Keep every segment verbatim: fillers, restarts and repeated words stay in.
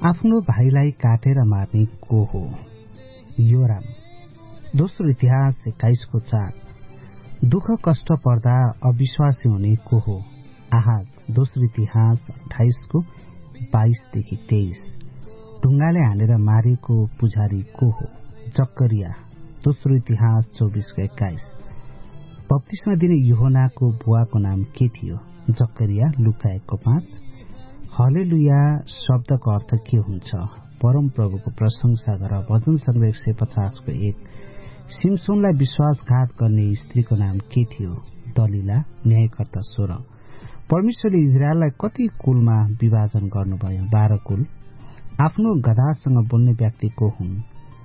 आफ्नो भाइलाई काटेर मार्ने को हो? योराम। दोस्रो इतिहास एक्काइस को चार। दुःख कष्ट पर्दा अविश्वासी हुने को हो? आहाज। दोस्रो इतिहास अठाइस को बाइसदेखि तेइस। ढुङ्गाले हानेर मारेको पुजारी को हो? जकरिया। दोस्रो इतिहास चौबिस को एक्काइस। बप्तिस्मा दिने यूहन्नाको बुवाको नाम के थियो? जकरिया। लुका एक को पाँच। हलेलुया शब्दको अर्थ के हुन्छ? परम प्रभुको प्रशंसा गर। भजन संग्रह एक सय पचास को एक। सिमसोनलाई विश्वासघात गर्ने स्त्रीको नाम के थियो? दलिला। न्यायकर्ता सोह्र। परमेश्वरले इजरायललाई कति कुलमा विभाजन गर्नुभयो? बाह्र कुल। आफ्नो गधासँग बोल्ने व्यक्ति को हुन्?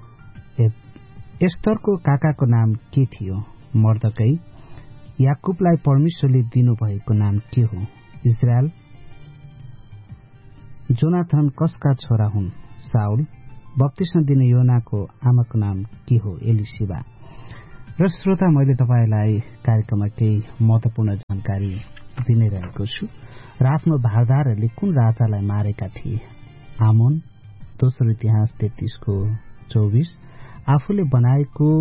एस्तरको काकाको नाम के थियो? मर्दकै। याकुबलाई परमेश्वरले दिनुभएको नाम के हो? इजरायल। जोनाथन कसका छोरा हुन्? साउल। बप्तिस्मा दिने यूहन्नाको आमाको नाम के हो? एलिशिबा। र श्रोता, मैले तपाईलाई कार्यक्रममा केही महत्वपूर्ण जानकारी दिने रहेको छु। र आफ्नो भारदारहरूले कुन राजालाई मारेका थिए? आमोन। दोस्रो इतिहास तेत्तीस को चौबीस। आफूले बनाएको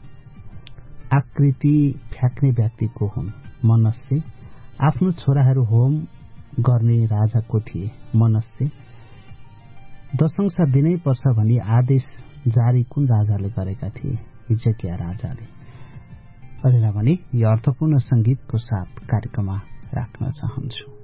आकृति फ्याक्ने व्यक्ति को हुन्? मनस्से। आफ्नो छोराहरू होम गर्ने राजा को थिए? मनस्से। दशंशा दिनै पर्छ भनी आदेश जारी कुन राजाले गरेका थिए? हिजकिया राजाले। अहिले भने यो अर्थपूर्ण संगीतको साथ कार्यक्रममा राख्न चाहन्छु।